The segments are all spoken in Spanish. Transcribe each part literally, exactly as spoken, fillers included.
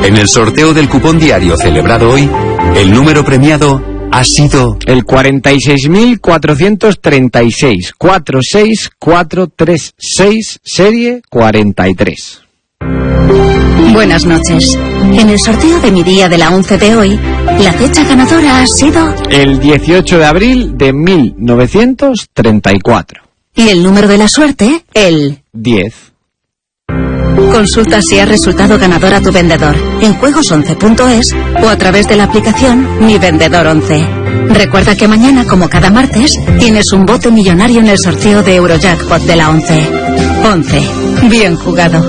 En el sorteo del cupón diario celebrado hoy, el número premiado ha sido el cuarenta y seis mil cuatrocientos treinta y seis, cuatro seis cuatro tres seis, serie cuarenta y tres. Buenas noches. En el sorteo de mi día de la once de hoy, la fecha ganadora ha sido el dieciocho de abril de mil novecientos treinta y cuatro. Y el número de la suerte, el diez. Consulta si ha resultado ganador a tu vendedor en juegos once punto es o a través de la aplicación Mi Vendedor once. Recuerda que mañana, como cada martes, tienes un bote millonario en el sorteo de Eurojackpot de la once. once. Bien jugado.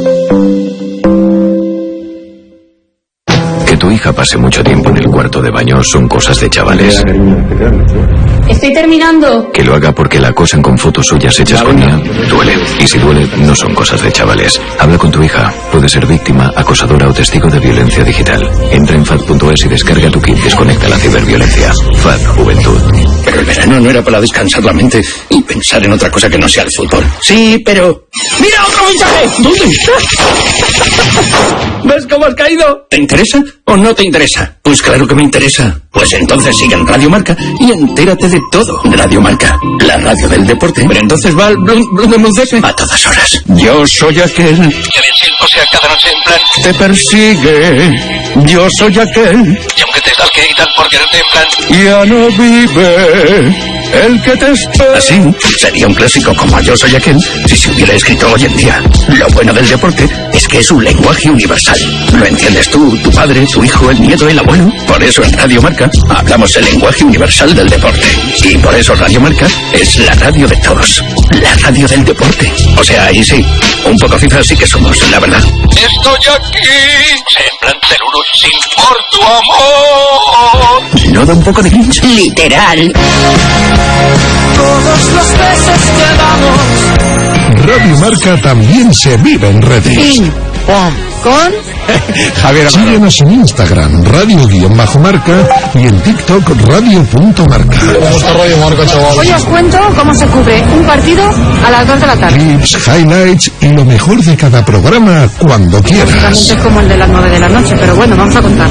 Que tu hija pase mucho tiempo en el cuarto de baño son cosas de chavales. Estoy terminando. Que lo haga porque la acosan con fotos suyas hechas con I A duele. Y si duele, no son cosas de chavales. Habla con tu hija. Puede ser víctima, acosadora o testigo de violencia digital. Entra en F A D punto es y descarga tu kit Desconecta la ciberviolencia. F A D Juventud. Pero el verano no era para descansar la mente y pensar en otra cosa que no sea el fútbol. Sí, pero... ¡Mira otro mensaje! ¿Dónde? ¿Ves cómo has caído? ¿Te interesa o no te interesa? Pues claro que me interesa. Pues entonces sigue en Radio Marca y entérate de todo. Radio Marca, la radio del deporte. Pero entonces va al Blum Blum de Muncese a todas horas. Yo soy aquel. O sea, cada noche en plan te persigue. Yo soy aquel. Y aunque te stalkee y tal por quererte en plan ya no vive el que te espera. Así sería un clásico como Yo soy aquel si se hubiera escrito hoy en día. Lo bueno del deporte es que es un lenguaje universal. Lo entiendes tú, tu padre, tu hijo, el nieto, el abuelo. Por eso en Radio Marca hablamos el lenguaje universal del deporte. Y por eso Radio Marca es la radio de todos. La radio del deporte. O sea, ahí sí, un poco cifras sí que somos, la verdad. estoy aquí, semblant telurut sin por tu amor. ¿No da un poco de cringe? Literal. Todos los besos que damos. Radio Marca también se vive en redes. Pim, pom, con Javier. Síguenos en Instagram, radio-marca y en TikTok, radio.marca. Hoy os cuento cómo se cubre un partido a las dos de la tarde. Clips, highlights y lo mejor de cada programa cuando quieras. Básicamente es como el de las nueve de la noche, pero bueno, vamos a contar.